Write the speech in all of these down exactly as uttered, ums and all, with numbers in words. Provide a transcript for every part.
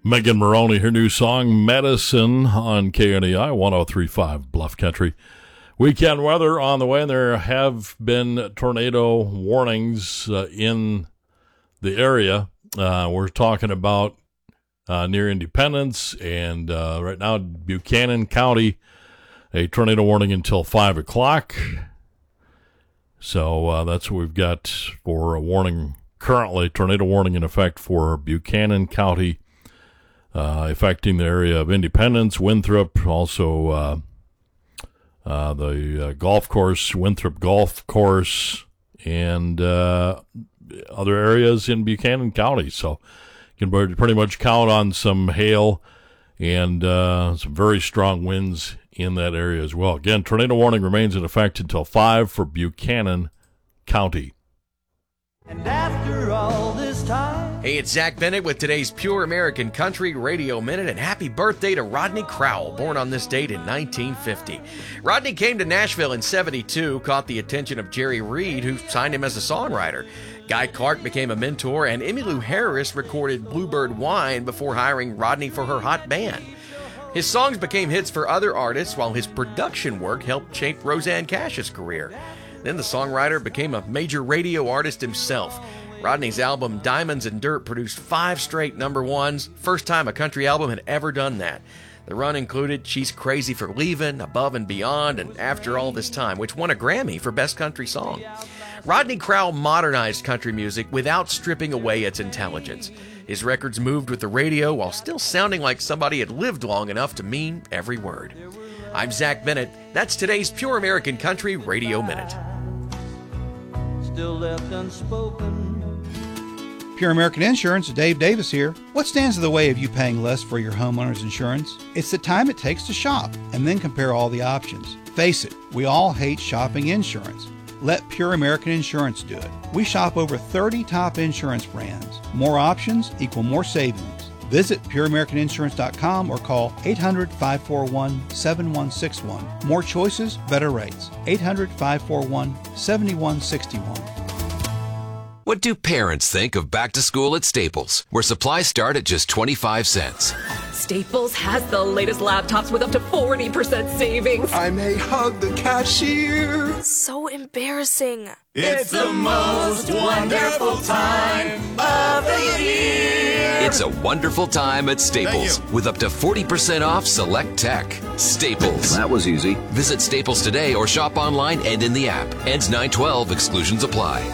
Megan Maroney, her new song, Medicine, on K N E I one oh three point five Bluff Country. Weekend weather on the way, and there have been tornado warnings uh, in the area. Uh, we're talking about uh, near Independence, and uh, right now, Buchanan County, a tornado warning until five o'clock. So uh, that's what we've got for a warning currently, tornado warning in effect for Buchanan County. Uh, affecting the area of Independence, Winthrop, also uh, uh, the uh, golf course, Winthrop Golf Course, and uh, other areas in Buchanan County. So you can pretty much count on some hail and uh, some very strong winds in that area as well. Again, tornado warning remains in effect until five for Buchanan County. And after all this time... Hey, it's Zach Bennett with today's Pure American Country Radio Minute, and happy birthday to Rodney Crowell, born on this date in nineteen fifty. Rodney came to Nashville in seventy-two, caught the attention of Jerry Reed, who signed him as a songwriter. Guy Clark became a mentor, and Emmylou Harris recorded Bluebird Wine before hiring Rodney for her hot band. His songs became hits for other artists, while his production work helped shape Rosanne Cash's career. Then the songwriter became a major radio artist himself. Rodney's album Diamonds and Dirt produced five straight number ones, first time a country album had ever done that. The run included She's Crazy for Leavin', Above and Beyond, and After All This Time, which won a Grammy for Best Country Song. Rodney Crowell modernized country music without stripping away its intelligence. His records moved with the radio while still sounding like somebody had lived long enough to mean every word. I'm Zach Bennett. That's today's Pure American Country Radio Minute. Still left unspoken. Pure American Insurance, Dave Davis here. What stands in the way of you paying less for your homeowner's insurance? It's the time it takes to shop and then compare all the options. Face it, we all hate shopping insurance. Let Pure American Insurance do it. We shop over thirty top insurance brands. More options equal more savings. Visit pure american insurance dot com or call eight hundred, five four one, seven one six one. More choices, better rates. eight hundred, five four one, seven one six one. What do parents think of back to school at Staples, where supplies start at just twenty-five cents? Staples has the latest laptops with up to forty percent savings. I may hug the cashier. So embarrassing. It's the most wonderful time of the year. It's a wonderful time at Staples with up to forty percent off select tech. Staples. That was easy. Visit Staples today or shop online and in the app. Ends nine twelve. Exclusions apply.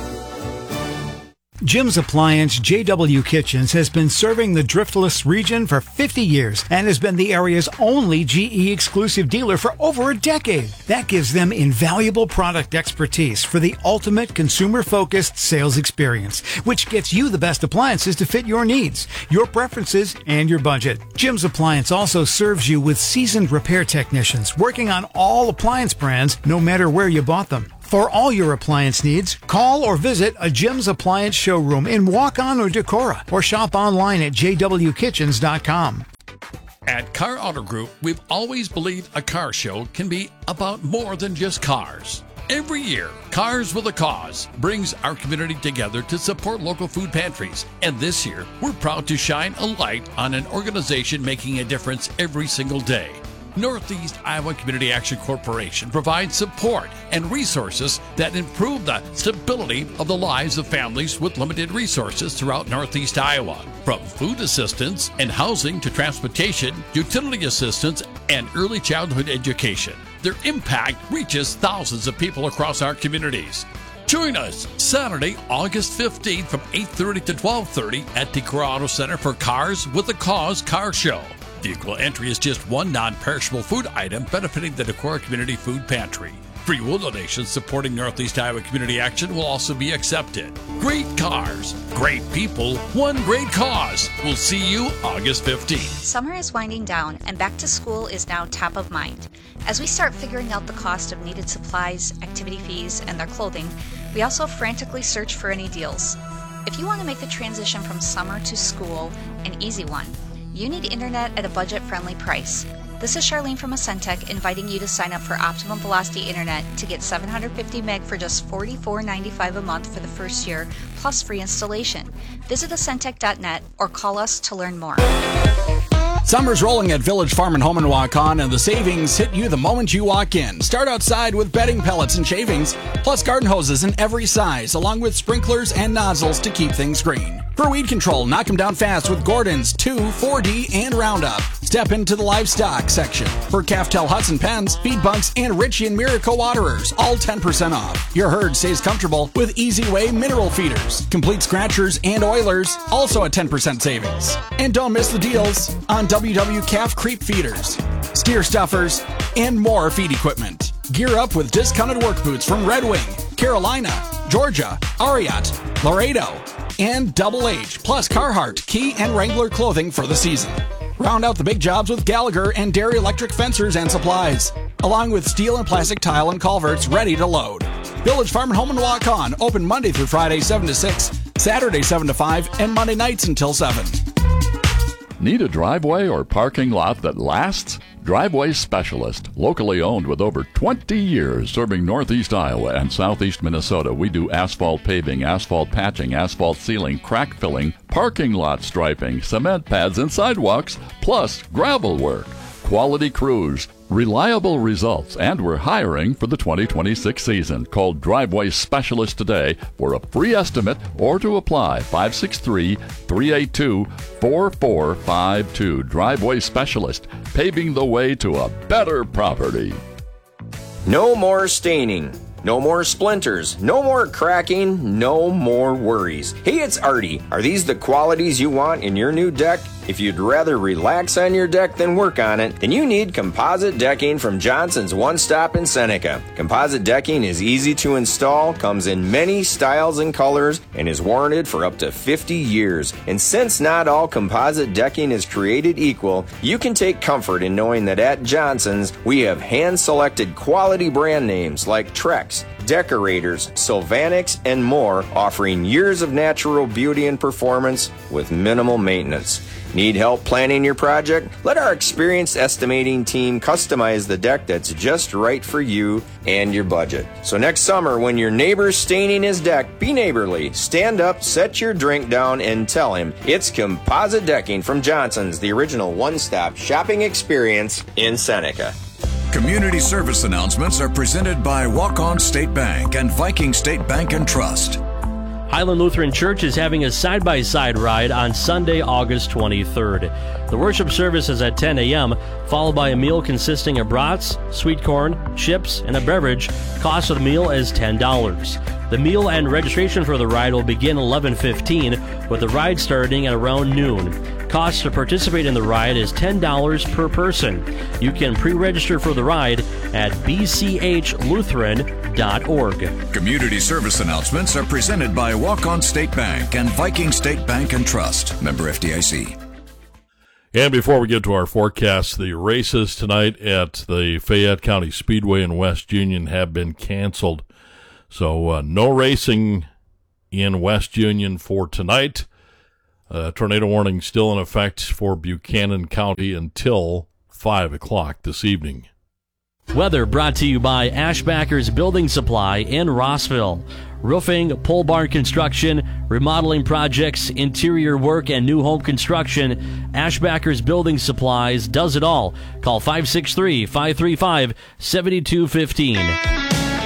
Jim's Appliance J W Kitchens has been serving the Driftless region for fifty years and has been the area's only G E exclusive dealer for over a decade. That gives them invaluable product expertise for the ultimate consumer-focused sales experience, which gets you the best appliances to fit your needs, your preferences, and your budget. Jim's Appliance also serves you with seasoned repair technicians working on all appliance brands, no matter where you bought them. For all your appliance needs, call or visit a Jim's Appliance showroom in Waukon or Decorah, or shop online at j w kitchens dot com. At Car Auto Group, we've always believed a car show can be about more than just cars. Every year, Cars with a Cause brings our community together to support local food pantries. And this year, we're proud to shine a light on an organization making a difference every single day. Northeast Iowa Community Action Corporation provides support and resources that improve the stability of the lives of families with limited resources throughout Northeast Iowa. From food assistance and housing to transportation, utility assistance, and early childhood education, their impact reaches thousands of people across our communities. Join us Saturday, August fifteenth from eight thirty to twelve thirty at Decorah Auto Center for Cars with a Cause Car Show. Vehicle entry is just one non-perishable food item benefiting the Decorah Community Food Pantry. Free will donations supporting Northeast Iowa Community Action will also be accepted. Great cars, great people, one great cause. We'll see you August fifteenth. Summer is winding down and back to school is now top of mind. As we start figuring out the cost of needed supplies, activity fees, and their clothing, we also frantically search for any deals. If you want to make the transition from summer to school an easy one, you need internet at a budget-friendly price. This is Charlene from Ascentec inviting you to sign up for Optimum Velocity Internet to get seven hundred fifty meg for just forty-four ninety-five a month for the first year, plus free installation. Visit Ascentec dot net or call us to learn more. Summer's rolling at Village Farm and Home in Waukon, and the savings hit you the moment you walk in. Start outside with bedding pellets and shavings, plus garden hoses in every size, along with sprinklers and nozzles to keep things green. For weed control, knock them down fast with Gordon's two, four D, and Roundup. Step into the livestock section. For Calf-Tail Hudson pens, feed bunks, and Richie and Miracle waterers, all ten percent off. Your herd stays comfortable with Easy Way mineral feeders, complete scratchers, and oilers, also at ten percent savings. And don't miss the deals on W W Calf Creep feeders, steer stuffers, and more feed equipment. Gear up with discounted work boots from Red Wing, Carolina, Georgia, Ariat, Laredo, and Double H, plus Carhartt, Key, and Wrangler clothing for the season. Round out the big jobs with Gallagher and Dairy Electric fencers and supplies, along with steel and plastic tile and culverts ready to load. Village Farm and Home in Waukon, open Monday through Friday seven to six, Saturday seven to five, and Monday nights until seven. Need a driveway or parking lot that lasts? Driveway Specialist, locally owned with over twenty years, serving northeast Iowa and southeast Minnesota. We do asphalt paving, asphalt patching, asphalt sealing, crack filling, parking lot striping, cement pads and sidewalks, plus gravel work. Quality crews, reliable results, and we're hiring for the twenty twenty-six season. Call Driveway Specialist today for a free estimate or to apply. five six three, three eight two, four four five two. Driveway Specialist, paving the way to a better property. No more staining. No more splinters, no more cracking, no more worries. Hey, it's Artie. Are these the qualities you want in your new deck? If you'd rather relax on your deck than work on it, then you need composite decking from Johnson's One Stop in Seneca. Composite decking is easy to install, comes in many styles and colors, and is warranted for up to fifty years. And since not all composite decking is created equal, you can take comfort in knowing that at Johnson's, we have hand-selected quality brand names like Trex, Decorators, Sylvanix, and more, offering years of natural beauty and performance with minimal maintenance. Need help planning your project? Let our experienced estimating team customize the deck that's just right for you and your budget. So next summer, when your neighbor's staining his deck, be neighborly. Stand up, set your drink down, and tell him it's composite decking from Johnson's, the original one-stop shopping experience in Seneca. Community service announcements are presented by Walk-On State Bank and Viking State Bank and Trust. Highland Lutheran Church is having a side-by-side ride on Sunday, August twenty-third. The worship service is at ten a.m., followed by a meal consisting of brats, sweet corn, chips, and a beverage. Cost of the meal is ten dollars. The meal and registration for the ride will begin eleven fifteen, with the ride starting at around noon. Cost to participate in the ride is ten dollars per person. You can pre-register for the ride at b c h lutheran dot org. Community service announcements are presented by Walk-On State Bank and Viking State Bank and Trust. Member F D I C. And before we get to our forecast, the races tonight at the Fayette County Speedway in West Union have been canceled. So uh, no racing in West Union for tonight. Uh, tornado warning still in effect for Buchanan County until five o'clock this evening. Weather brought to you by Ashbackers Building Supply in Rossville. Roofing, pole barn construction, remodeling projects, interior work, and new home construction. Ashbackers Building Supplies does it all. Call five six three, five three five, seven two one five.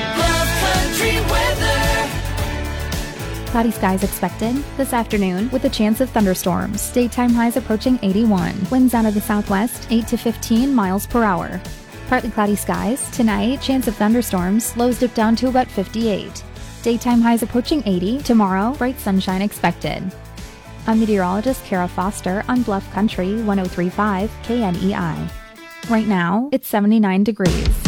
Cloudy skies expected this afternoon with a chance of thunderstorms. Daytime highs approaching eighty-one. Winds out of the southwest, eight to fifteen miles per hour. Partly cloudy skies. Tonight, chance of thunderstorms. Lows dip down to about fifty-eight. Daytime highs approaching eighty. Tomorrow, bright sunshine expected. I'm meteorologist Kara Foster on Bluff Country one oh three point five K N E I. Right now, it's seventy-nine degrees.